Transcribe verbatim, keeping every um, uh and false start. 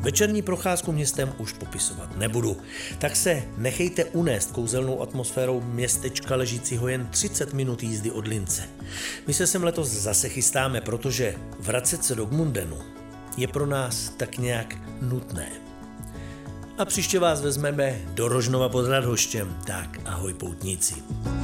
Večerní procházku městem už popisovat nebudu, tak se nechejte unést kouzelnou atmosférou městečka ležícího jen třicet minut jízdy od Lince. My se sem letos zase chystáme, protože vracet se do Gmundenu je pro nás tak nějak nutné. A příště vás vezmeme do Rožnova pod Radhoštěm, tak ahoj poutníci.